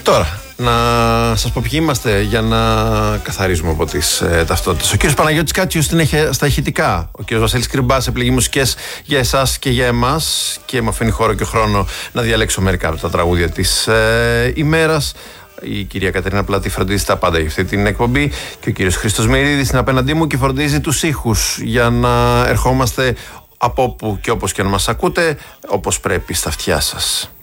Τώρα, να σας πω ποιοι είμαστε για να καθαρίζουμε από τις ταυτότητες. Ο κύριος Παναγιώτης Κάτσιος την έχει στα ηχητικά. Ο κύριος Βασίλης Κρυμπάς επιλεγεί μουσικές για εσάς και για εμάς και μου αφήνει χώρο και χρόνο να διαλέξω μερικά από τα τραγούδια της ημέρας. Η κυρία Κατερίνα Πλατή φροντίζει τα πάντα για αυτή την εκπομπή και ο κύριος Χρήστος Μυρίδης είναι απέναντί μου και φροντίζει τους ήχους για να ερχόμαστε από όπου και όπως και να μας ακούτε, όπως πρέπει στα αυτιά σας.